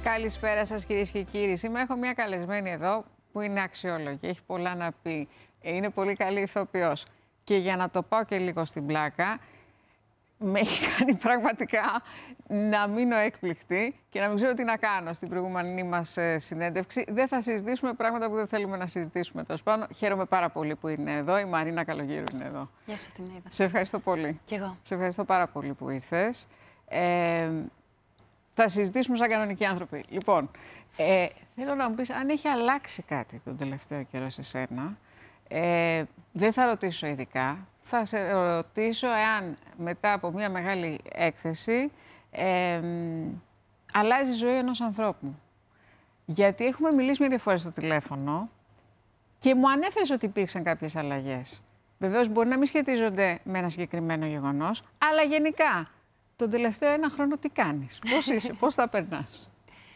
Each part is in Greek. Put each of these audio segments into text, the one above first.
Καλησπέρα σας κυρίες και κύριοι. Σήμερα έχω μια καλεσμένη εδώ που είναι αξιόλογη, έχει πολλά να πει, είναι πολύ καλή ηθοποιός. Και για να το πάω και λίγο στην πλάκα, με έχει κάνει πραγματικά να μείνω έκπληκτη και να μην ξέρω τι να κάνω στην προηγούμενη μας συνέντευξη. Δεν θα συζητήσουμε πράγματα που δεν θέλουμε να συζητήσουμε. Τέλος πάντων, χαίρομαι πάρα πολύ που είναι εδώ. Η Μαρίνα Καλογύρου είναι εδώ. Γεια σου, Αθηναίδα. Σε ευχαριστώ πολύ. Κι εγώ. Σε ευχαριστώ πάρα πολύ που ήρθες. Θα συζητήσουμε σαν κανονικοί άνθρωποι. Λοιπόν, θέλω να μου πεις αν έχει αλλάξει κάτι τον τελευταίο καιρό σε σένα. Δεν θα ρωτήσω ειδικά. Θα σε ρωτήσω εάν μετά από μια μεγάλη έκθεση αλλάζει η ζωή ενός ανθρώπου. Γιατί έχουμε μιλήσει μια φορές στο τηλέφωνο και μου ανέφερες ότι υπήρξαν κάποιες αλλαγές. Βεβαίως μπορεί να μην σχετίζονται με ένα συγκεκριμένο γεγονός, αλλά γενικά τον τελευταίο ένα χρόνο τι κάνεις, πώς είσαι, πώς τα περνάς.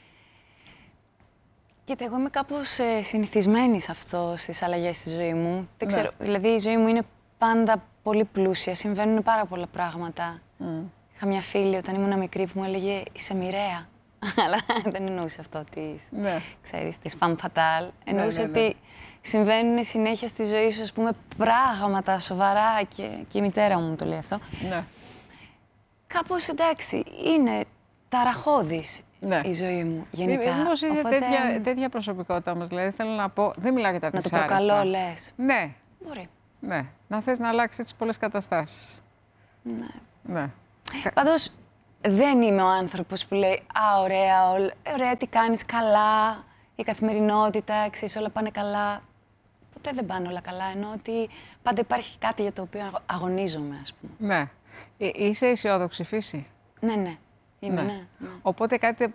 Κοίτα, εγώ είμαι κάπως συνηθισμένη σε αυτό, στις αλλαγές στη ζωή μου. Δεν ξέρω, δηλαδή η ζωή μου είναι πάντα πολύ πλούσια, συμβαίνουν πάρα πολλά πράγματα. Είχα μια φίλη όταν ήμουν μικρή που μου έλεγε «Είσαι μοιραία». Αλλά δεν εννοούσε αυτό της, ξέρεις, της femme fatale. Εννοούσε ότι συμβαίνουν συνέχεια στη ζωή σου, ας πούμε, πράγματα σοβαρά και η μητέρα μου το λέει αυτό. Κάπως εντάξει, είναι ταραχώδης η ζωή μου γενικά. Μήπως είσαι τέτοια προσωπικότητα όμως, δηλαδή θέλω να πω, δεν μιλάω για τα δυσάρεστα. Να το προκαλώ, λες. Ναι. Μπορεί. Ναι. Να θες να αλλάξεις έτσι πολλές καταστάσεις. Ναι. Πάντως, δεν είμαι ο άνθρωπος που λέει «Α, ωραία, τι κάνεις, καλά, η καθημερινότητα, ξέρεις, όλα πάνε καλά». Ποτέ δεν πάνε όλα καλά, ενώ ότι πάντα υπάρχει κάτι για το οποίο αγωνίζομαι, ας πούμε. Ναι. Είσαι αισιόδοξη φύση. Ναι. Είμαι, ναι. Οπότε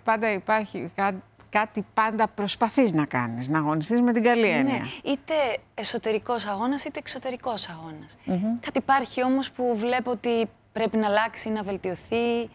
κάτι πάντα προσπαθείς να κάνεις, να αγωνιστείς με την καλή έννοια. Ναι, είτε εσωτερικός αγώνας, είτε εξωτερικός αγώνας. Κάτι υπάρχει όμως που βλέπω ότι πρέπει να αλλάξει, να βελτιωθεί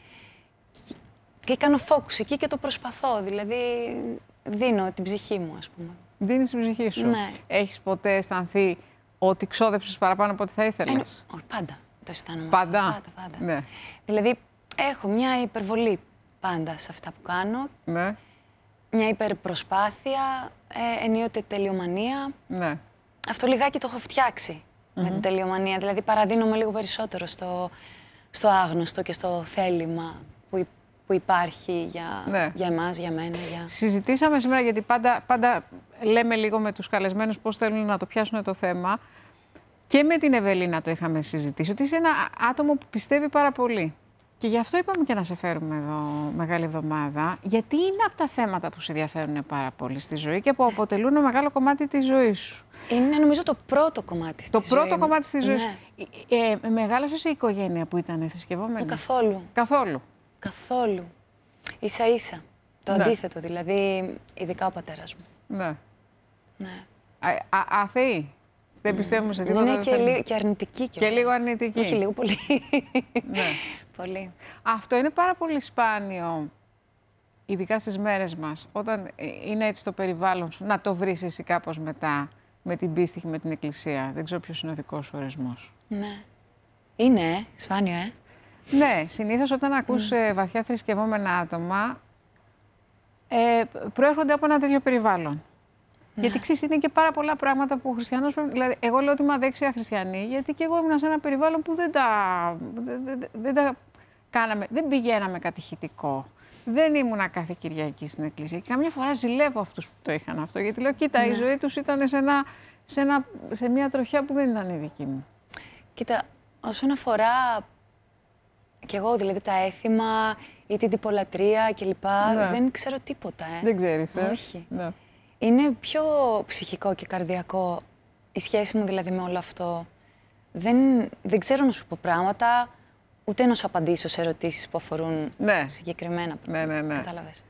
και κάνω focus εκεί και το προσπαθώ, δηλαδή δίνω την ψυχή μου, ας πούμε. Δίνεις την ψυχή σου. Ναι. Έχεις ποτέ αισθανθεί ότι ξόδεψες παραπάνω από ό,τι θα ήθελες? Όχι, πάντα το αισθάνομαι. Πάντα. Ναι. Δηλαδή, έχω μια υπερβολή πάντα σε αυτά που κάνω. Ναι. Μια υπερπροσπάθεια, ενίοτε τελειομανία. Ναι. Αυτό λιγάκι το έχω φτιάξει με την τελειομανία. Δηλαδή, παραδίνομαι λίγο περισσότερο στο άγνωστο και στο θέλημα που υπάρχει για εμάς, για μένα. Συζητήσαμε σήμερα, γιατί πάντα λέμε λίγο με τους καλεσμένους πώς θέλουν να το πιάσουν το θέμα. Και με την Ευελίνα το είχαμε συζητήσει, ότι είσαι ένα άτομο που πιστεύει πάρα πολύ. Και γι' αυτό είπαμε και να σε φέρουμε εδώ Μεγάλη Εβδομάδα, γιατί είναι από τα θέματα που σε ενδιαφέρουν πάρα πολύ στη ζωή και που αποτελούν ένα μεγάλο κομμάτι της ζωής σου. Είναι νομίζω το πρώτο κομμάτι της ζωής. Το πρώτο κομμάτι της ζωής. Μεγάλωσες σε οικογένεια που ήταν θρησκευόμενη? Καθόλου. Ίσα-ίσα. Το αντίθετο, δηλαδή, ειδικά ο πατέρας μου. Ναι. Αθεή. Δεν πιστεύουμε σε τίποτα. Είναι και αρνητική κιόλας. Και λίγο αρνητική. Όχι, λίγο πολύ. Ναι. Πολύ. Αυτό είναι πάρα πολύ σπάνιο, ειδικά στις μέρες μας, όταν είναι έτσι το περιβάλλον σου, να το βρεις εσύ κάπως μετά, με την πίστη και με την Εκκλησία. Δεν ξέρω ποιος είναι ο δικός σου ορισμός. Ναι. Είναι, σπάνιο, Ναι, συνήθως όταν ακούς βαθιά θρησκευόμενα άτομα, προέρχονται από ένα τέτοιο περιβάλλον. Γιατί ξέρεις, είναι και πάρα πολλά πράγματα που ο χριστιανός πρέπει. Δηλαδή, εγώ λέω ότι είμαι αδέξια χριστιανή, γιατί και εγώ ήμουν σε ένα περιβάλλον που δεν τα κάναμε. Δεν πηγαίναμε κατηχητικό. Δεν ήμουνα κάθε Κυριακή στην Εκκλησία. Και καμιά φορά ζηλεύω αυτούς που το είχαν αυτό. Γιατί λέω, κοίτα, η ζωή τους ήταν σε μια τροχιά που δεν ήταν η δική μου. Κοίτα, όσον αφορά κι εγώ, δηλαδή τα έθιμα ή την τυπολατρεία κλπ. Δεν ξέρω τίποτα. Δεν ξέρεις, Όχι. Ναι. Είναι πιο ψυχικό και καρδιακό η σχέση μου δηλαδή με όλο αυτό. Δεν ξέρω να σου πω πράγματα, ούτε να σου απαντήσω σε ερωτήσεις που αφορούν συγκεκριμένα πράγματα. Ναι. Κατάλαβες.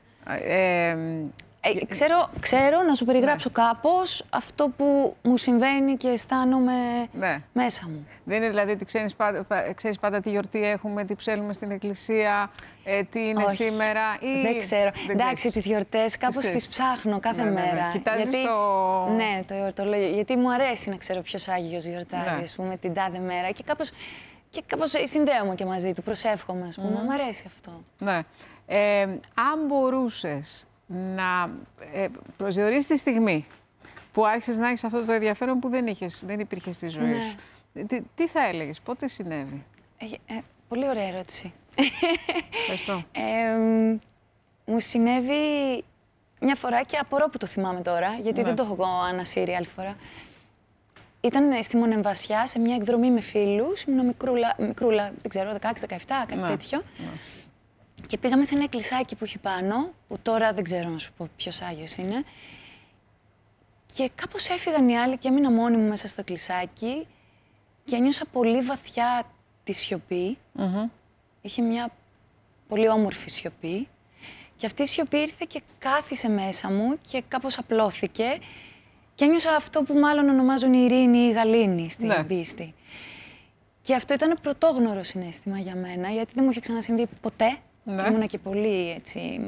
Ξέρω να σου περιγράψω κάπως αυτό που μου συμβαίνει και αισθάνομαι μέσα μου. Δεν είναι δηλαδή ότι ξέρεις πάντα τι γιορτή έχουμε, τι ψέλνουμε στην εκκλησία, τι είναι σήμερα. Δεν ξέρω. Εντάξει, τις γιορτές κάπως τις ψάχνω κάθε μέρα. Κοιτάζεις το γιορτολόγιο. Γιατί μου αρέσει να ξέρω ποιος Άγιος γιορτάζει, ας πούμε, την τάδε μέρα. Και κάπως συνδέομαι και μαζί του, προσεύχομαι, ας πούμε. Μου αρέσει αυτό. Ναι. Αν μπορούσες να προσδιορίσεις τη στιγμή που άρχισες να έχεις αυτό το ενδιαφέρον που δεν υπήρχε στη ζωή σου. Τι θα έλεγες, πότε συνέβη? Πολύ ωραία ερώτηση. Ευχαριστώ. Μου συνέβη μια φορά και απορώ που το θυμάμαι τώρα, γιατί δεν το έχω ανασύρει άλλη φορά. Ήταν στη Μονεμβασιά, σε μια εκδρομή με φίλους, ήμουν μικρούλα, δεν ξέρω, 16-17, κάτι τέτοιο. Και πήγαμε σε ένα εκκλησάκι που έχει πάνω, που τώρα δεν ξέρω να σου πω ποιος Άγιος είναι. Και κάπως έφυγαν οι άλλοι και έμεινα μόνη μου μέσα στο εκκλησάκι και ένιωσα πολύ βαθιά τη σιωπή. Είχε μια πολύ όμορφη σιωπή. Και αυτή η σιωπή ήρθε και κάθισε μέσα μου και κάπως απλώθηκε. Και ένιωσα αυτό που μάλλον ονομάζουν η ειρήνη ή η γαλήνη στην πίστη. Και αυτό ήταν πρωτόγνωρο συναίσθημα για μένα, γιατί δεν μου είχε ξανασυμβεί ποτέ. Ήμουνα και πολύ έτσι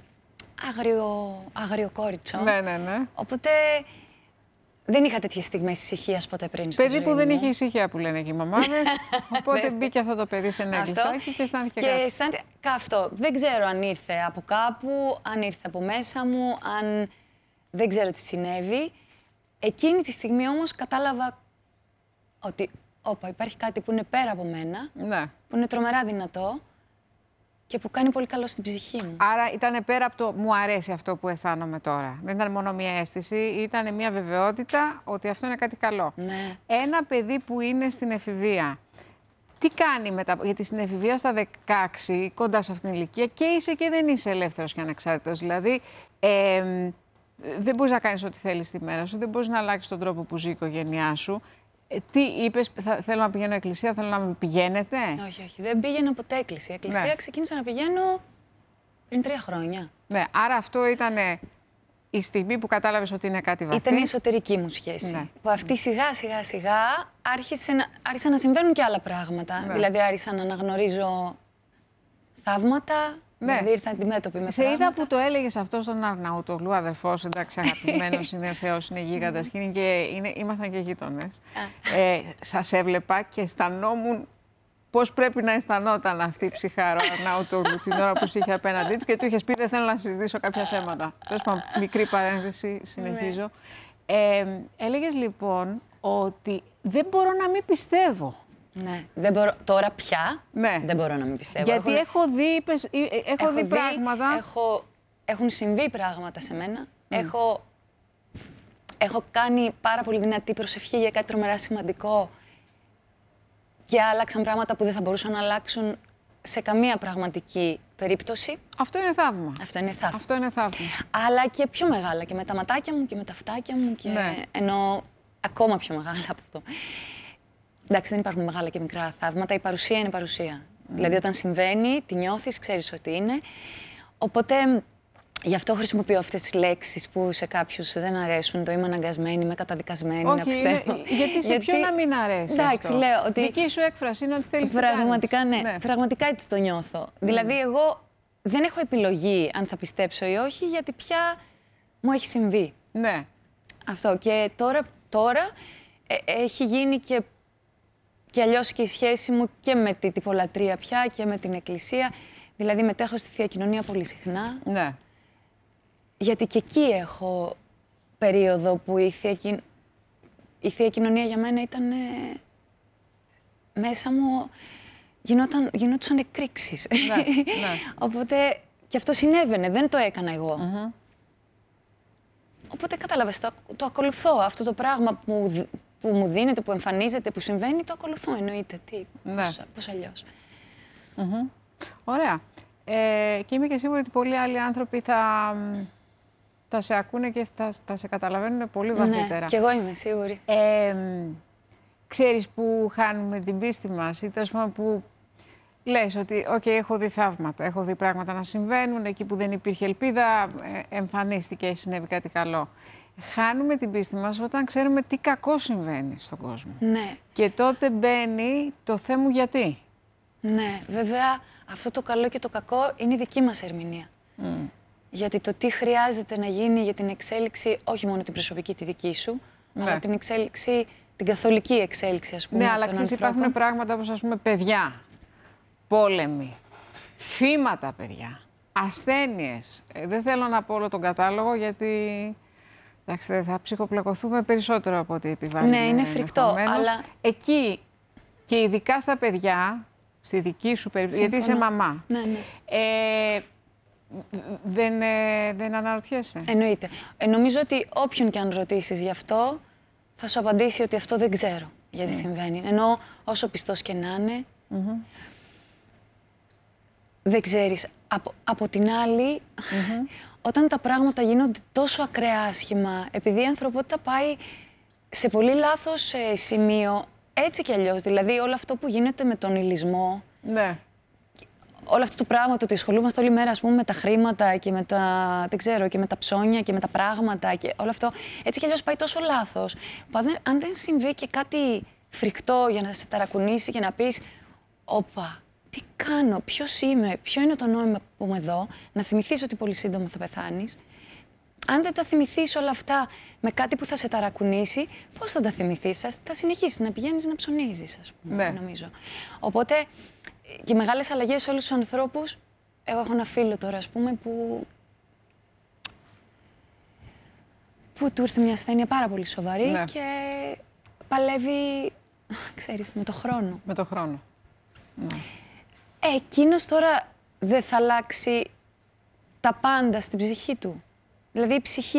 άγριο κόριτσο. Ναι. Οπότε δεν είχα τέτοιες στιγμές ησυχίας ποτέ πριν στη ζωή μου. Παιδί που δεν είχε ησυχία που λένε και οι μαμάδες. Οπότε μπήκε αυτό το παιδί σε ένα εκκλησάκι και αισθάνθηκε κάτι. Και αισθάνθηκε αυτό. Δεν ξέρω αν ήρθε από κάπου, αν ήρθε από μέσα μου, αν δεν ξέρω τι συνέβη. Εκείνη τη στιγμή όμως κατάλαβα ότι υπάρχει κάτι που είναι πέρα από μένα, που είναι τρομερά δυνατό και που κάνει πολύ καλό στην ψυχή μου. Άρα ήταν πέρα από το μου αρέσει αυτό που αισθάνομαι τώρα. Δεν ήταν μόνο μια αίσθηση, ήταν μια βεβαιότητα ότι αυτό είναι κάτι καλό. Ναι. Ένα παιδί που είναι στην εφηβεία, τι κάνει μετά, γιατί στην εφηβεία στα 16, κοντά σε αυτήν την ηλικία, και είσαι και δεν είσαι ελεύθερος και ανεξάρτητος. Δηλαδή, δεν μπορείς να κάνεις ό,τι θέλεις στη μέρα σου, δεν μπορείς να αλλάξεις τον τρόπο που ζει η οικογένειά σου. Τι είπες, θέλω να πηγαίνω εκκλησία, θέλω να με πηγαίνετε? Όχι, δεν πήγαινα ποτέ εκκλησία. Εκκλησία ξεκίνησα να πηγαίνω πριν 3 χρόνια. Ναι, άρα αυτό ήταν η στιγμή που κατάλαβες ότι είναι κάτι βαθύ. Ήταν η εσωτερική μου σχέση. Που αυτή σιγά άρχισαν να συμβαίνουν και άλλα πράγματα. Δηλαδή άρχισα να αναγνωρίζω θαύματα. Δηλαδή ήρθαν αντιμέτωποι με πράγματα. Σε είδα που το έλεγες αυτό στον Αρναούτογλου, αδερφός, εντάξει, αγαπημένος, είναι θεός, είναι γίγαντας και ήμασταν και γείτονες. Σας έβλεπα και αισθανόμουν πώς πρέπει να αισθανόταν αυτή η ψυχάρα ο Αρναούτογλου την ώρα που σου είχε απέναντί του και του είχες πει δεν θέλω να συζητήσω κάποια θέματα. Τέλος πάντων, μικρή παρένθεση, συνεχίζω. Έλεγες λοιπόν ότι δεν μπορώ να μην πιστεύω. Ναι, δεν μπορώ, τώρα πια δεν μπορώ να μην πιστεύω. Γιατί έχω δει πράγματα. Έχουν συμβεί πράγματα σε μένα. Έχω κάνει πάρα πολύ δυνατή προσευχή για κάτι τρομερά σημαντικό και άλλαξαν πράγματα που δεν θα μπορούσαν να αλλάξουν σε καμία πραγματική περίπτωση. Αυτό είναι θαύμα. Αυτό είναι θαύμα. Αλλά και πιο μεγάλα, και με τα ματάκια μου και με τα αυτάκια μου και ενώ ακόμα πιο μεγάλα από αυτό. Εντάξει, δεν υπάρχουν μεγάλα και μικρά θαύματα. Η παρουσία είναι παρουσία. Δηλαδή, όταν συμβαίνει, τη νιώθεις, ξέρεις ότι είναι. Οπότε, γι' αυτό χρησιμοποιώ αυτές τις λέξεις που σε κάποιους δεν αρέσουν. Το είμαι αναγκασμένη, είμαι καταδικασμένη να πιστεύω. Γιατί σε ποιον να μην αρέσει? Εντάξει, λέω ότι. Δική σου έκφραση είναι ότι θέλεις να πραγματικά, ναι. Πραγματικά έτσι το νιώθω. Δηλαδή, εγώ δεν έχω επιλογή αν θα πιστέψω ή όχι, γιατί πια μου έχει συμβεί. Ναι. Αυτό. Και τώρα έχει γίνει και αλλιώς και η σχέση μου και με τη τυπολατρεία πια και με την εκκλησία. Δηλαδή μετέχω στη Θεία Κοινωνία πολύ συχνά. Ναι. Γιατί και εκεί έχω περίοδο που η Θεία Κοινωνία για μένα ήταν μέσα μου, γινόντουσαν εκρήξεις. Ναι. Οπότε και αυτό συνέβαινε, δεν το έκανα εγώ. Οπότε κατάλαβες, το ακολουθώ αυτό το πράγμα που μου δίνεται, που εμφανίζεται, που συμβαίνει, το ακολουθώ, εννοείται. Πώς αλλιώς. Ωραία. Και είμαι και σίγουρη ότι πολλοί άλλοι άνθρωποι θα σε ακούνε και θα σε καταλαβαίνουν πολύ βαθύτερα. Ναι, κι εγώ είμαι σίγουρη. Ξέρεις που χάνουμε την πίστη μας ή τέλος πάντων που λες ότι έχω δει θαύματα, έχω δει πράγματα να συμβαίνουν, εκεί που δεν υπήρχε ελπίδα εμφανίστηκε, συνέβη κάτι καλό. Χάνουμε την πίστη μας όταν ξέρουμε τι κακό συμβαίνει στον κόσμο. Ναι. Και τότε μπαίνει το «Θεέ μου γιατί». Ναι, βέβαια αυτό το καλό και το κακό είναι η δική μας ερμηνεία. Γιατί το τι χρειάζεται να γίνει για την εξέλιξη, όχι μόνο την προσωπική τη δική σου, αλλά την εξέλιξη, την καθολική εξέλιξη, ας πούμε. Ναι, αλλά ξέρεις, υπάρχουν πράγματα όπως, ας πούμε, παιδιά, πόλεμοι, θύματα παιδιά. Ασθένειες. Δεν θέλω να πω όλο τον κατάλογο, γιατί εντάξει, θα ψυχοπλακωθούμε περισσότερο από ό,τι επιβάλλει. Ναι, είναι φρικτό, αλλά... Εκεί, και ειδικά στα παιδιά, στη δική σου περίπτωση, γιατί είσαι μαμά, ναι, ναι. Δεν αναρωτιέσαι? Εννοείται. Νομίζω ότι όποιον και αν ρωτήσεις γι' αυτό, θα σου απαντήσει ότι αυτό δεν ξέρω γιατί συμβαίνει. Ενώ όσο πιστός και να είναι, δεν ξέρεις. Από την άλλη, όταν τα πράγματα γίνονται τόσο ακραία άσχημα, επειδή η ανθρωπότητα πάει σε πολύ λάθος σημείο, έτσι κι αλλιώς, δηλαδή όλο αυτό που γίνεται με τον υλισμό, ναι. Όλο αυτό το πράγμα, το ότι ασχολούμαστε όλη μέρα, ας πούμε, με τα χρήματα και με τα, δεν ξέρω, και με τα ψώνια και με τα πράγματα και όλο αυτό, έτσι κι αλλιώς πάει τόσο λάθος, που αν δεν συμβεί και κάτι φρικτό για να σε ταρακουνήσει και να πεις «Όπα, τι κάνω, ποιος είμαι, ποιο είναι το νόημα που είμαι εδώ», να θυμηθείς ότι πολύ σύντομα θα πεθάνεις. Αν δεν τα θυμηθείς όλα αυτά με κάτι που θα σε ταρακουνήσει, πώς θα τα θυμηθείς? Θα συνεχίσεις να πηγαίνεις να ψωνίζεις, ας πούμε, νομίζω. Οπότε, και μεγάλες αλλαγές σε όλους τους ανθρώπους. Εγώ έχω ένα φίλο τώρα, ας πούμε, που του ήρθε μια ασθένεια πάρα πολύ σοβαρή και παλεύει, ξέρεις, με το χρόνο. Με το χρόνο. Ναι. Εκείνος τώρα δεν θα αλλάξει τα πάντα στην ψυχή του. Δηλαδή η ψυχή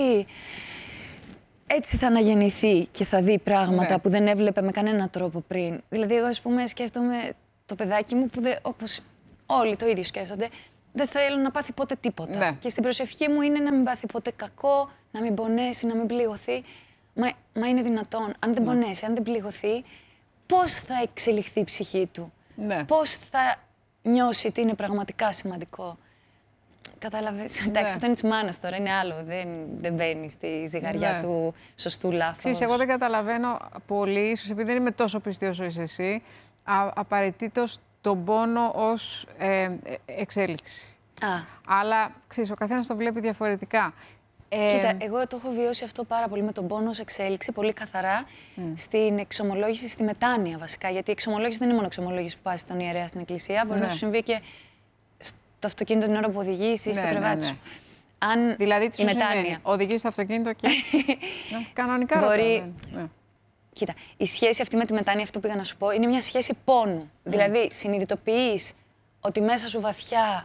έτσι θα αναγεννηθεί και θα δει πράγματα που δεν έβλεπε με κανένα τρόπο πριν. Δηλαδή εγώ, ας πούμε, σκέφτομαι το παιδάκι μου που όπως όλοι το ίδιο σκέφτονται, δεν θέλω να πάθει ποτέ τίποτα. Ναι. Και στην προσευχή μου είναι να μην πάθει ποτέ κακό, να μην πονέσει, να μην πληγωθεί. Μα είναι δυνατόν, αν δεν πονέσει, αν δεν πληγωθεί, πώς θα εξελιχθεί η ψυχή του? Ναι. Πώς θα νιώσει ότι είναι πραγματικά σημαντικό? Κατάλαβες. Εντάξει, αυτό είναι της μάνας τώρα, είναι άλλο. Δεν μπαίνει στη ζυγαριά του σωστού λάθος. Ξέρεις, εγώ δεν καταλαβαίνω πολύ, ίσως επειδή δεν είμαι τόσο πιστή όσο είσαι εσύ, απαραίτητος τον πόνο ως εξέλιξη. Αλλά, ξέρεις, ο καθένας το βλέπει διαφορετικά. Κοίτα, εγώ το έχω βιώσει αυτό πάρα πολύ με τον πόνο ως εξέλιξη, πολύ καθαρά, στην εξομολόγηση, στη μετάνοια βασικά. Γιατί η εξομολόγηση δεν είναι μόνο εξομολόγηση που πας στον ιερέα στην εκκλησία, μπορεί να σου συμβεί και το αυτοκίνητο την ώρα που οδηγείς ή στο κρεβάτι σου. Δηλαδή, τι σου σημαίνει? Οδηγείς το αυτοκίνητο και κανονικά μπορεί... Κοίτα, η σχέση αυτή με τη μετάνοια, αυτό που πήγα να σου πω, είναι μια σχέση πόνου. Δηλαδή, συνειδητοποιείς ότι μέσα σου βαθιά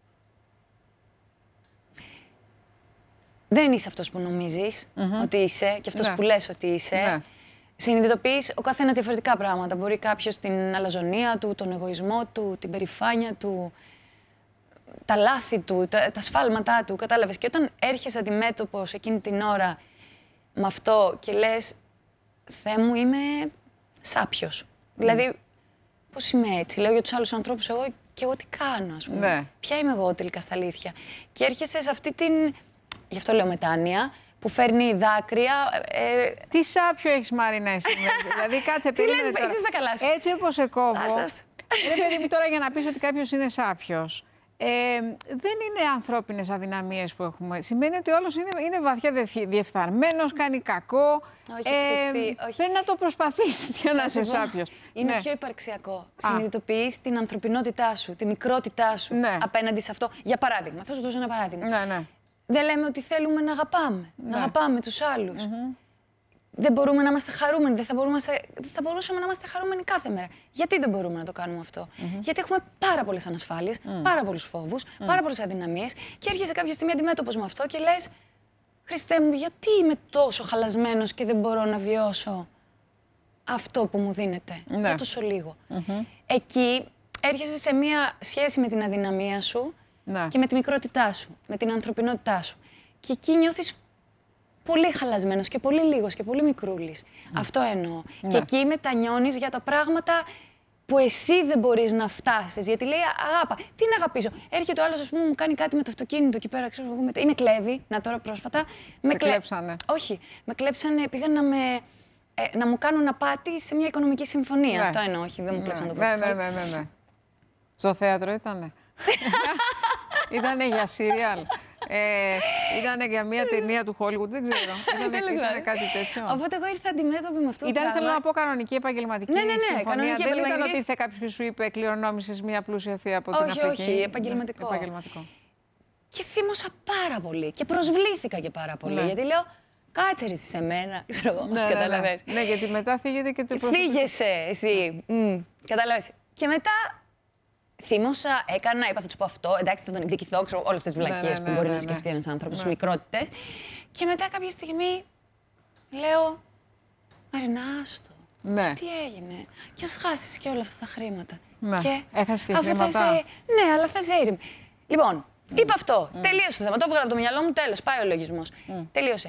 δεν είσαι αυτός που νομίζεις ότι είσαι και αυτός που λες ότι είσαι. Συνειδητοποιείς ο καθένας διαφορετικά πράγματα. Μπορεί κάποιος την αλαζονία του, τον εγωισμό του, την περηφάνεια του, τα λάθη του, τα σφάλματά του, κατάλαβες. Και όταν έρχεσαι αντιμέτωπος εκείνη την ώρα με αυτό και λες «Θεέ μου, είμαι σάπιος». Δηλαδή, πώς είμαι έτσι? Λέω για τους άλλους ανθρώπους εγώ και εγώ τι κάνω, ας πούμε. Ποια είμαι εγώ τελικά στα αλήθεια? Και έρχεσαι σε αυτή την, γι' αυτό λέω μετάνοια, που φέρνει δάκρυα. Τι σάπιο έχεις, Μαρίνα, εσύ? Δηλαδή, κάτσε, περίμενε τώρα. Εσύ στα καλά σου. Έτσι όπως σε κόβω, ρε παιδί μου, τώρα για να πεις ότι κάποιος είναι σάπιος, δεν είναι ανθρώπινες αδυναμίες που έχουμε. Σημαίνει ότι όλος είναι βαθιά διεφθαρμένος, κάνει κακό. Όχι, πρέπει να το προσπαθήσεις για να είσαι σάπιος. Είναι πιο υπαρξιακό. Συνειδητοποιείς την ανθρωπινότητά σου, τη μικρότητά σου απέναντι σε αυτό. Για παράδειγμα, θα σου δώσω ένα παράδειγμα. Δεν λέμε ότι θέλουμε να αγαπάμε, να αγαπάμε τους άλλους. Δεν μπορούμε να είμαστε χαρούμενοι, δεν θα μπορούσαμε να είμαστε χαρούμενοι κάθε μέρα. Γιατί δεν μπορούμε να το κάνουμε αυτό? Γιατί έχουμε πάρα πολλές ανασφάλειες, πάρα πολλούς φόβους, πάρα πολλές αδυναμίες και έρχεσαι κάποια στιγμή αντιμέτωπος με αυτό και λες «Χριστέ μου, γιατί είμαι τόσο χαλασμένος και δεν μπορώ να βιώσω αυτό που μου δίνεται για τόσο λίγο?» Εκεί έρχεσαι σε μία σχέση με την αδυναμία σου και με τη μικρότητά σου, με την ανθρωπινότητά σου. Και εκεί νιώθεις πολύ χαλασμένος και πολύ λίγος και πολύ μικρούλης. Αυτό εννοώ. Και εκεί μετανιώνεις για τα πράγματα που εσύ δεν μπορείς να φτάσεις. Γιατί λέει αγάπα, τι να αγαπήσω? Έρχεται ο άλλος, ας πούμε, μου κάνει κάτι με το αυτοκίνητο εκεί πέρα, ξέρω εγώ, είναι κλέβει, τώρα πρόσφατα. Με κλέψανε. Όχι, με κλέψανε, πήγαν να μου κάνουν απάτη σε μια οικονομική συμφωνία. Αυτό εννοώ, όχι, δεν μου κλέψαν το πορτοφόλι. Ναι. Στο θέατρο ήτανε. Ήτανε για σύριαλ. Ήταν για μια ταινία του Hollywood, δεν ξέρω. Ήταν κάτι τέτοιο. Οπότε εγώ ήρθα αντιμέτωπη με αυτό. Ήταν, θέλω να πω, κανονική επαγγελματική συμφωνία. Κανονική δεν ήταν ότι ήρθε κάποιος και σου είπε κληρονόμησες μια πλούσια θεία από την Αφρική. Όχι, επαγγελματικό. Και θύμωσα πάρα πολύ και προσβλήθηκα και πάρα πολύ. Γιατί λέω, κάτσε ρε εσύ σε μένα, ξέρω εγώ, καταλαβες. Ναι, γιατί μετά θίγεται και το προσωπικό. Θίγεσαι εσύ, καταλαβες. Και μετά θύμωσα, έκανα, είπα θα του πω αυτό, εντάξει θα τον εκδικηθώ, ξέρω όλες αυτές τις βλακίες που μπορεί να σκεφτεί ένας άνθρωπος, μικρότητες. Και μετά κάποια στιγμή λέω, Μαρίνα, άστο. Ναι. Τι έγινε. Και ας χάσεις και όλα αυτά τα χρήματα. Ναι. Και έχασες και χρήματα. Ναι, αλλά θες ήρεμη. Λοιπόν, είπα αυτό. Τελείωσε το θέμα. Το έβγαλα από το μυαλό μου, τέλος. Πάει ο λογισμός. Τελείωσε.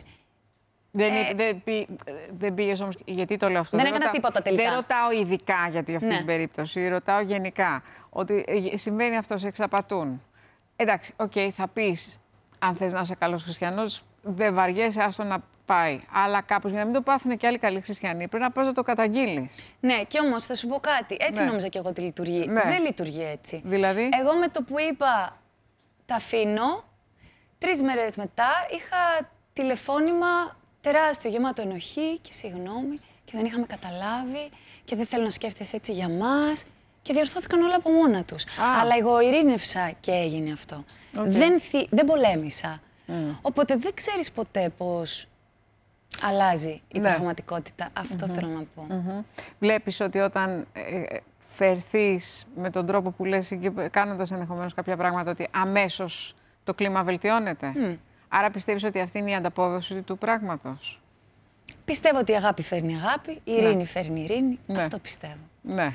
Δεν πήγες όμως, γιατί το λέω αυτό. Δεν έκανα τίποτα τελικά. Δεν ρωτάω ειδικά για αυτή την περίπτωση, ρωτάω γενικά. Ότι συμβαίνει αυτό, σε εξαπατούν. Εντάξει, θα πεις, αν θες να είσαι καλός χριστιανός, δεν βαριέσαι, άστο να πάει. Αλλά κάπως για να μην το πάθουν και άλλοι καλοί χριστιανοί, πρέπει να πας να το καταγγείλεις. Ναι, και όμως θα σου πω κάτι. Έτσι νόμιζα και εγώ ότι λειτουργεί. Ναι. Δεν λειτουργεί έτσι. Δηλαδή. Εγώ με το που είπα τα αφήνω, 3 μέρες μετά είχα τηλεφώνημα τεράστιο, γεμάτο ενοχή και συγγνώμη και δεν είχαμε καταλάβει και δεν θέλω να σκέφτεσαι έτσι για μας και διορθώθηκαν όλα από μόνα τους. Αλλά εγώ ειρήνευσα και έγινε αυτό. Δεν πολέμησα. Οπότε δεν ξέρεις ποτέ πώς αλλάζει η πραγματικότητα. Αυτό θέλω να πω. Βλέπεις ότι όταν φερθείς με τον τρόπο που λες και κάνοντας ενδεχομένως κάποια πράγματα, ότι αμέσως το κλίμα βελτιώνεται. Άρα πιστεύεις ότι αυτή είναι η ανταπόδοση του πράγματος. Πιστεύω ότι η αγάπη φέρνει αγάπη, η ειρήνη φέρνει ειρήνη. Αυτό πιστεύω. Ναι.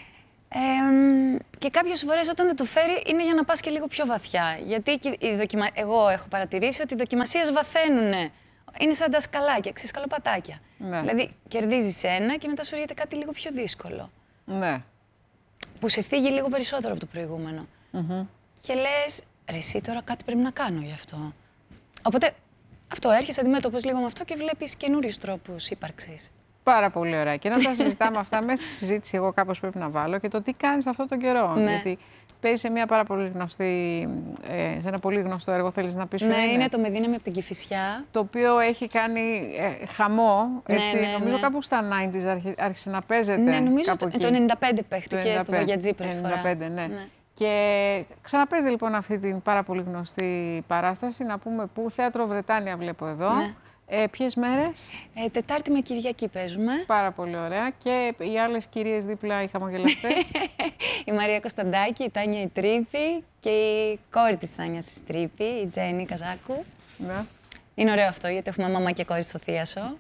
Και κάποιες φορές όταν δεν το φέρει είναι για να πας και λίγο πιο βαθιά. Γιατί εγώ έχω παρατηρήσει ότι οι δοκιμασίες βαθαίνουν. Είναι σαν τα σκαλάκια, ξέρεις, σκαλοπατάκια. Ναι. Δηλαδή κερδίζεις ένα και μετά σου έρχεται κάτι λίγο πιο δύσκολο. Ναι. Που σε θίγει λίγο περισσότερο από το προηγούμενο. Και λες, ρε εσύ τώρα κάτι πρέπει να κάνω γι' αυτό. Οπότε αυτό, έρχεσαι αντιμέτωπος λίγο με αυτό και βλέπεις καινούριους τρόπους ύπαρξης. Πάρα πολύ ωραία. Και να τα συζητάμε αυτά, μέσα στη συζήτηση εγώ κάπως πρέπει να βάλω και το τι κάνεις αυτόν τον καιρό. Ναι. Γιατί παίζεις σε μια πάρα πολύ γνωστή, σε ένα πολύ γνωστό έργο, θέλεις να πεις ποιο Ναι, είναι. είναι το «Με δύναμη από την Κηφισιά». Το οποίο έχει κάνει χαμό, έτσι, Ναι, νομίζω κάπου στα 90s άρχισε να παίζεται. Ναι, νομίζω κάπου εκεί. το 95 παίχτηκε στο Βαγιατζή πρώτη φορά. 95, ναι. Και ξαναπέζεται λοιπόν αυτή την πάρα πολύ γνωστή παράσταση. Να πούμε πού, Θέατρο Βρετάνια βλέπω εδώ. Ναι. Ποιες μέρες? Τετάρτη με Κυριακή παίζουμε. Πάρα πολύ ωραία. Και οι άλλες κυρίες δίπλα, οι χαμογελαστές. Η Μαρία Κωνσταντάκη, η Τάνια η Τρύπη και η κόρη της Τάνιας η Τρύπη, η Τζέννη Καζάκου. Ναι. Είναι ωραίο αυτό, γιατί έχουμε μαμά και κόρη στο θίασο.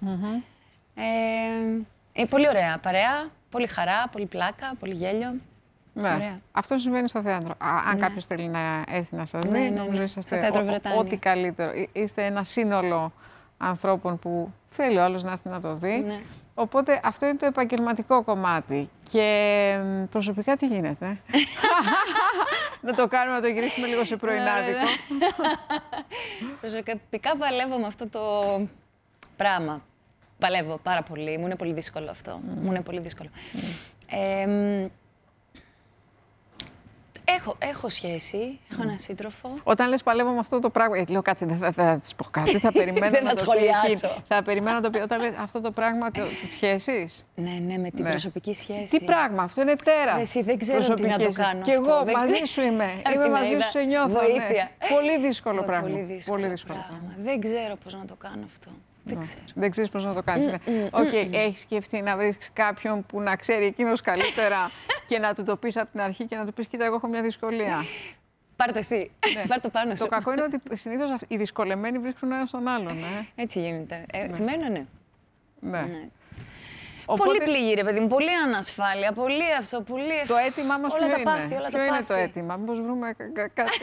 Πολύ ωραία παρέα, πολύ χαρά, πολύ πλάκα, πολύ γέλιο. Ναι. Ωραία. Αυτό συμβαίνει στο θέατρο. Αν κάποιος θέλει να έρθει να σας δει, νομίζω είσαστε ό,τι καλύτερο. Είστε ένα σύνολο ανθρώπων που θέλει ο άλλος να έρθει να το δει. Ναι. Οπότε αυτό είναι το επαγγελματικό κομμάτι. Και προσωπικά τι γίνεται? Να το κάνουμε, να το γυρίσουμε λίγο σε πρωινάδικο. Προσωπικά παλεύω με αυτό το πράγμα. Παλεύω πάρα πολύ. Μου είναι πολύ δύσκολο αυτό. Μου είναι πολύ δύσκολο. Έχω σχέση, έχω έναν σύντροφο. Όταν λες παλεύω με αυτό το πράγμα, γιατί λέω κάτσε, δεν θα της πω κάτι, θα περιμένω δεν να θα το σχολιάσω. πει. Θα περιμένω να το πει. Όταν λες αυτό το πράγμα της σχέσης. Ναι, με την προσωπική σχέση. Τι πράγμα, αυτό είναι τέρας. Εσύ δεν ξέρω τι να το κάνω. Κι εγώ μαζί σου είμαι. Είμαι μαζί σου, σε νιώθω. Βοήθεια. Πολύ δύσκολο πράγμα. Πολύ δύσκολο πράγμα. Δεν ξέρω πώς να το κάνω αυτό. Δεν ξέρω. Δεν ξέρεις πώς να το κάνεις. Έχεις σκεφτεί να βρεις κάποιον που να ξέρει εκείνος καλύτερα και να του το πεις από την αρχή και να του πεις κοίτα, εγώ έχω μια δυσκολία. Πάρ' το εσύ. Πάρ' το πάνω σου. Το κακό είναι ότι συνήθως οι δυσκολεμένοι βρίσκουν ένα στον άλλον. Έτσι γίνεται. Σημαίνει ναι. Οπότε... Πολύ πληγή, ρε παιδί μου, πολύ ανασφάλεια, πολύ αυτό, πολύ... Το αίτημά μας ποιο είναι? Ποιο είναι το αίτημα? Μήπως βρούμε κάτι?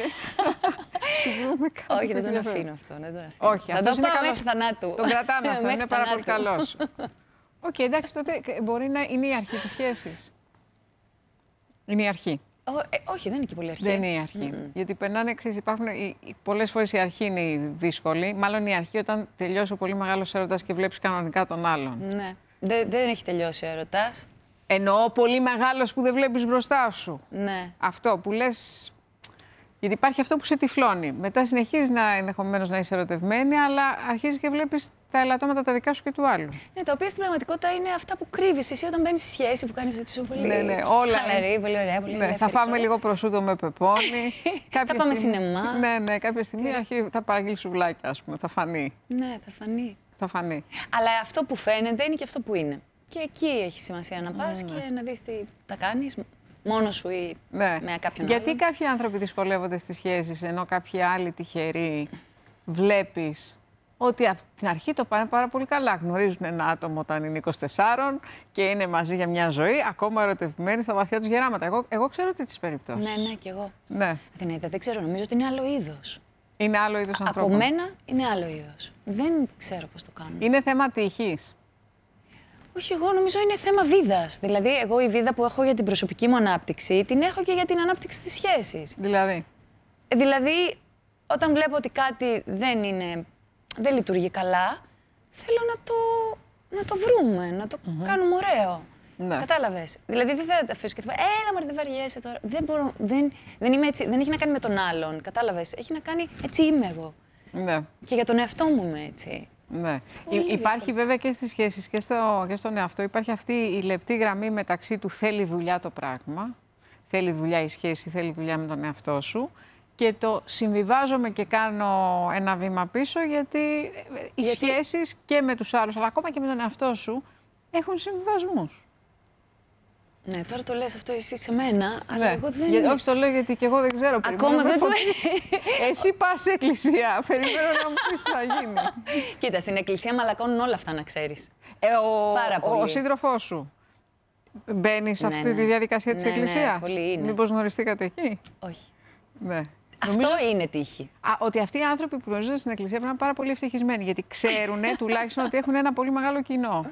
Όχι, δεν τον αφήνω αυτό. Όχι, αυτό είναι καλό. Μέχρι θανάτου. Τον κρατάμε αυτό, είναι πάρα πολύ καλός. Οκ, εντάξει, τότε μπορεί να είναι η αρχή της σχέσης. Είναι η αρχή. Όχι, δεν είναι και πολύ αρχή. Δεν είναι η αρχή. Γιατί περνάνε εξής, υπάρχουν πολλές φορές η αρχή είναι η δύσκολη. Μάλλον η αρχή όταν τελειώσει ο πολύ μεγάλος έρωτας και βλέπεις κανονικά τον άλλον. Ναι. Δεν έχει τελειώσει ο έρωτας. Εννοώ πολύ μεγάλος που δεν βλέπεις μπροστά σου. Ναι. Αυτό που λες, Γιατί υπάρχει αυτό που σε τυφλώνει. Μετά συνεχίζει ενδεχομένως να είσαι ερωτευμένη, αλλά αρχίζεις και βλέπεις τα ελαττώματα τα δικά σου και του άλλου. Ναι, τα οποία στην πραγματικότητα είναι αυτά που κρύβεις εσύ όταν μπαίνεις στη σχέση, που κάνεις έτσι πολύ. Ναι, ναι, όλα. Χαλαρή, πολύ ωραία, πολύ ναι, θα φάμε λίγο προσούτο με πεπόνι. Θα πάμε σινεμά. Ναι, ναι, κάποια στιγμή θα παραγγείλει σουβλάκια, ας πούμε, θα φανεί. Ναι, θα φανεί. Θα φανεί. Αλλά αυτό που φαίνεται είναι και αυτό που είναι. Και εκεί έχει σημασία να πας και να δεις τι τα κάνεις. Μόνος σου ή με κάποιον Γιατί άλλον. κάποιοι άνθρωποι δυσκολεύονται στις σχέσεις, ενώ κάποιοι άλλοι τυχεροί βλέπεις ότι από την αρχή το πάνε πάρα πολύ καλά. Γνωρίζουν ένα άτομο όταν είναι 24 και είναι μαζί για μια ζωή, ακόμα ερωτευμένοι στα βαθιά τους γεράματα. Εγώ ξέρω τις περιπτώσεις. Ναι, ναι, κι εγώ. Ναι. Αθηναίδα, δεν ξέρω, νομίζω ότι είναι άλλο είδος. Είναι άλλο είδος ανθρώπων. Από μένα είναι άλλο είδος. Δεν ξέρω πώς το κάνουν. Είναι θέμα τύχης. Όχι, εγώ νομίζω είναι θέμα βίδας. Δηλαδή, εγώ η βίδα που έχω για την προσωπική μου ανάπτυξη, την έχω και για την ανάπτυξη της σχέσης. Δηλαδή, όταν βλέπω ότι κάτι δεν λειτουργεί καλά, θέλω να το βρούμε, να το κάνουμε ωραίο. Ναι. Κατάλαβες. Δηλαδή, δεν θα τα αφήσω και θα πω, έλα μωρέ, δεν βαριέσαι τώρα. Δεν είμαι έτσι, δεν έχει να κάνει με τον άλλον. Κατάλαβες. Έχει να κάνει, έτσι είμαι εγώ. Ναι. Και για τον εαυτό μου είμαι έτσι. Ναι. Υπάρχει βέβαια και στις σχέσεις και στον εαυτό, υπάρχει αυτή η λεπτή γραμμή μεταξύ του θέλει δουλειά το πράγμα, θέλει δουλειά η σχέση, θέλει δουλειά με τον εαυτό σου και το συμβιβάζομαι και κάνω ένα βήμα πίσω γιατί οι σχέσεις και με τους άλλους, αλλά ακόμα και με τον εαυτό σου, έχουν συμβιβασμούς. Ναι, τώρα το λες αυτό εσύ σε μένα, αλλά εγώ δεν... Όχι, το λέω γιατί και εγώ δεν ξέρω. Ακόμα δεν το... Εσύ πας σε εκκλησία, περιμένω να μου πεις τι θα γίνει. Κοίτα, στην εκκλησία μαλακώνουν όλα αυτά, να ξέρεις. Πάρα πολύ. Ο σύντροφός σου μπαίνει σε αυτή τη διαδικασία της εκκλησίας. Ναι, πολύ είναι. Μήπως γνωριστήκατε εκεί. Όχι. Ναι. Αυτό είναι τύχη. Ότι αυτοί οι άνθρωποι που γνωρίζονται στην εκκλησία πρέπει να είναι πάρα πολύ ευτυχισμένοι, γιατί ξέρουν τουλάχιστον ότι έχουν ένα πολύ μεγάλο κοινό.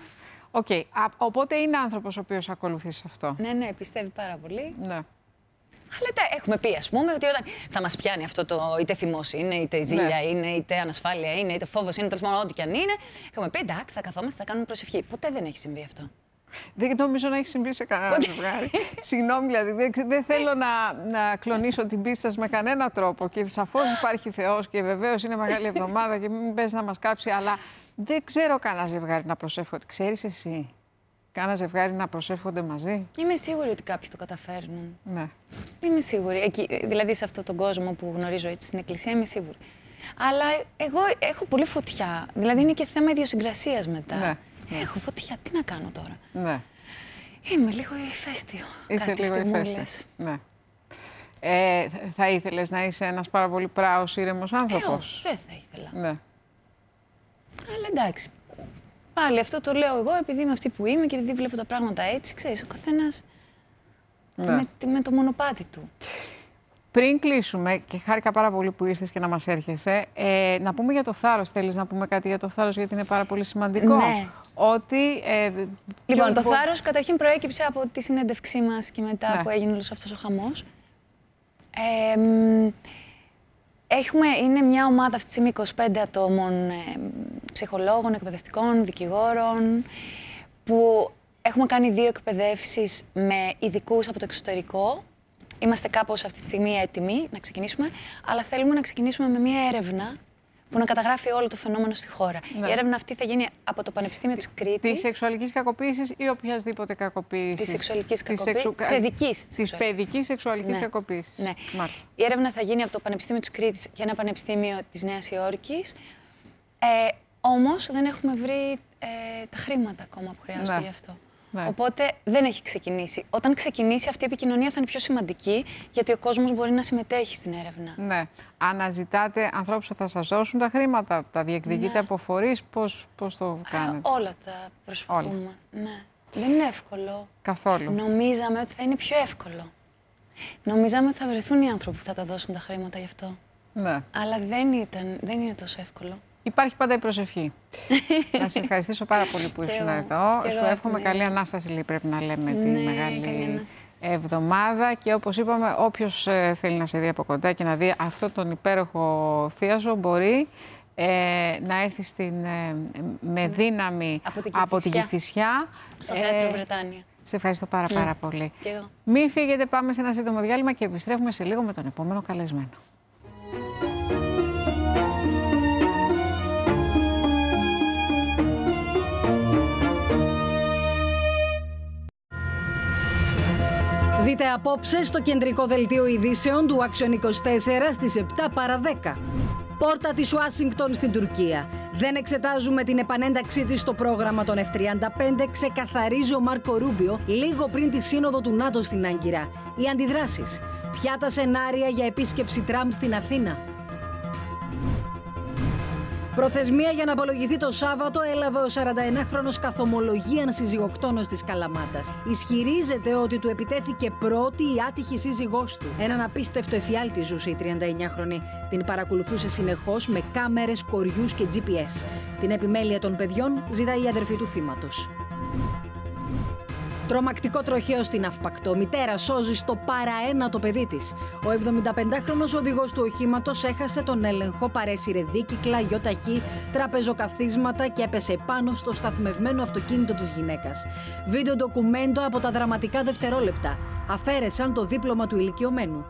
Οπότε είναι άνθρωπος ο οποίος ακολουθεί σε αυτό. Ναι, πιστεύει πάρα πολύ. Ναι. Αλλά έχουμε πει, ας πούμε, ότι όταν θα μας πιάνει αυτό το είτε θυμός είναι, είτε ζήλια είναι, είτε ανασφάλεια είναι, είτε φόβος είναι, τέλος πάντων, ό,τι κι αν είναι, έχουμε πει εντάξει, θα καθόμαστε, θα κάνουμε προσευχή. Ποτέ δεν έχει συμβεί αυτό. Δεν νομίζω να έχει συμβεί σε κανένα ζευγάρι. Συγγνώμη, δηλαδή, δεν θέλω να κλονίσω την πίστη σας με κανένα τρόπο. Και σαφώς υπάρχει Θεός και βεβαίως είναι Μεγάλη Εβδομάδα και μην πες να μας κάψει, αλλά δεν ξέρω κανένα ζευγάρι να προσεύχονται. Ξέρεις εσύ κάνα ζευγάρι να προσεύχονται μαζί? Είμαι σίγουρη ότι κάποιοι το καταφέρνουν. Ναι. Είμαι σίγουρη. Εκεί, δηλαδή σε αυτόν τον κόσμο που γνωρίζω έτσι στην εκκλησία, είμαι σίγουρη. Αλλά εγώ έχω πολύ φωτιά. Δηλαδή είναι και θέμα ιδιοσυγκρασίας μετά. Ναι. Έχω φωτιά. Τι να κάνω τώρα. Ναι. Είμαι λίγο ηφαίστειο. Είσαι λίγο ηφαίστειο. Ναι. Θα ήθελες να είσαι ένας πάρα πολύ πράος, ήρεμος άνθρωπος? Δεν θα ήθελα. Ναι. Αλλά εντάξει. Πάλι αυτό το λέω εγώ επειδή είμαι αυτή που είμαι και επειδή βλέπω τα πράγματα έτσι, ξέρεις, ο καθένας με το μονοπάτι του. Πριν κλείσουμε, και χάρηκα πάρα πολύ που ήρθες και να μας έρχεσαι, να πούμε για το θάρρος. Θέλεις να πούμε κάτι για το θάρρος, γιατί είναι πάρα πολύ σημαντικό? Ναι. Ότι, λοιπόν, το θάρρος καταρχήν προέκυψε από τη συνέντευξή μας και μετά που έγινε όλος αυτός ο χαμός. Είναι μια ομάδα αυτή τη στιγμή 25 ατόμων, ψυχολόγων, εκπαιδευτικών, δικηγόρων, που έχουμε κάνει 2 εκπαιδεύσεις με ειδικούς από το εξωτερικό. Είμαστε κάπως αυτή τη στιγμή έτοιμοι να ξεκινήσουμε, αλλά θέλουμε να ξεκινήσουμε με μια έρευνα που να καταγράφει όλο το φαινόμενο στη χώρα. Ναι. Η έρευνα αυτή θα γίνει από το Πανεπιστήμιο της Κρήτης. Της σεξουαλικής κακοποίησης ή οποιασδήποτε κακοποίησης? Της σεξουαλικής κακοποίησης. Της παιδικής σεξουαλικής κακοποίησης. Ναι. Η έρευνα θα γίνει από το Πανεπιστήμιο της Κρήτης και ένα πανεπιστήμιο της Νέας Υόρκης. Όμως δεν έχουμε βρει τα χρήματα ακόμα που χρειάζονται γι' αυτό. Ναι. Οπότε δεν έχει ξεκινήσει. Όταν ξεκινήσει, αυτή η επικοινωνία θα είναι πιο σημαντική, γιατί ο κόσμος μπορεί να συμμετέχει στην έρευνα. Ναι. Αναζητάτε ανθρώπους που θα σας δώσουν τα χρήματα, τα διεκδικείτε από φορείς, πώς το κάνετε? Όλα τα προσπαθούμε. Ναι. Δεν είναι εύκολο. Καθόλου. Νομίζαμε ότι θα είναι πιο εύκολο. Νομίζαμε ότι θα βρεθούν οι άνθρωποι που θα τα δώσουν τα χρήματα γι' αυτό. Ναι. Αλλά δεν είναι τόσο εύκολο. Υπάρχει πάντα η προσευχή. Να σε ευχαριστήσω πάρα πολύ που ήσουν εδώ. Σου εύχομαι καλή Ανάσταση, πρέπει να λέμε, τη Μεγάλη Εβδομάδα. Και όπως είπαμε, όποιος θέλει να σε δει από κοντά και να δει αυτό τον υπέροχο θείασο, μπορεί να έρθει με δύναμη από την Κηφισιά. Στο Θέατρο Βρετάνια. Σε ευχαριστώ πάρα πολύ. Και εγώ. Μην φύγετε, πάμε σε ένα σύντομο διάλειμμα και επιστρέφουμε σε λίγο με τον επόμενο καλεσμένο. Δείτε απόψε στο κεντρικό δελτίο ειδήσεων του Action 24 στις 7 παρά 10. Πόρτα της Ουάσιγκτον στην Τουρκία. Δεν εξετάζουμε την επανένταξή της στο πρόγραμμα των F-35, ξεκαθαρίζει ο Μάρκο Ρούμπιο λίγο πριν τη σύνοδο του ΝΑΤΟ στην Άγκυρα. Οι αντιδράσεις. Ποια τα σενάρια για επίσκεψη Τραμπ στην Αθήνα. Προθεσμία για να απολογηθεί το Σάββατο έλαβε ο 41χρονος καθομολογίαν σύζυγοκτόνος της Καλαμάτας. Ισχυρίζεται ότι του επιτέθηκε πρώτη η άτυχη σύζυγός του. Έναν απίστευτο εφιάλτη ζούσε η 39χρονη. Την παρακολουθούσε συνεχώς με κάμερες, κοριούς και GPS. Την επιμέλεια των παιδιών ζητάει η αδερφή του θύματος. Τρομακτικό τροχαίο στην Αυπακτό. Μητέρα σώζει στο παραένα το παιδί της. Ο 75χρονος οδηγός του οχήματος έχασε τον έλεγχο, παρέσυρε δίκυκλα, γιοταχή, τραπεζοκαθίσματα και έπεσε πάνω στο σταθμευμένο αυτοκίνητο της γυναίκας. Βίντεο ντοκουμέντο από τα δραματικά δευτερόλεπτα. Αφαίρεσαν το δίπλωμα του ηλικιωμένου.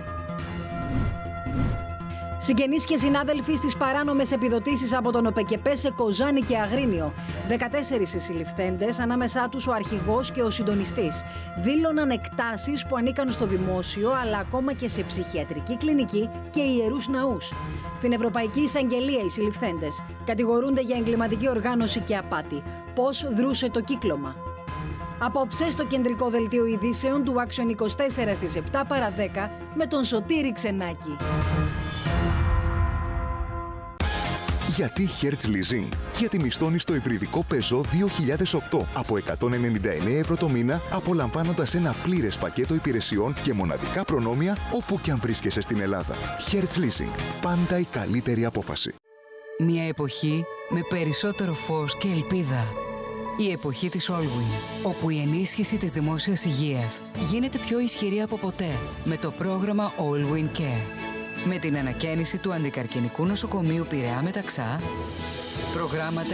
Συγγενείς και συνάδελφοι στις παράνομες επιδοτήσεις από τον ΟΠΕΚΕΠΕ σε Κοζάνη και Αγρίνιο. 14 οι συλληφθέντες, ανάμεσά τους ο αρχηγός και ο συντονιστής. Δήλωναν εκτάσεις που ανήκαν στο δημόσιο, αλλά ακόμα και σε ψυχιατρική κλινική και ιερούς ναούς. Στην Ευρωπαϊκή Εισαγγελία οι συλληφθέντες κατηγορούνται για εγκληματική οργάνωση και απάτη. Πώς δρούσε το κύκλωμα. Απόψε στο κεντρικό δελτίο ειδήσεων του Action 24 στις 7 παρά 10 με τον Σωτήρη Ξενάκη. Γιατί Hertz Leasing? Γιατί μισθώνεις το υβριδικό Peugeot 2008 από 199 ευρώ το μήνα, απολαμβάνοντας ένα πλήρες πακέτο υπηρεσιών και μοναδικά προνόμια όπου και αν βρίσκεσαι στην Ελλάδα. Hertz Leasing. Πάντα η καλύτερη απόφαση. Μια εποχή με περισσότερο φως και ελπίδα. Η εποχή της Allwyn, όπου η ενίσχυση της δημόσιας υγείας γίνεται πιο ισχυρή από ποτέ με το πρόγραμμα Allwyn Care. Με την ανακαίνιση του αντικαρκινικού νοσοκομείου Πειραιά Μεταξά, προγράμματα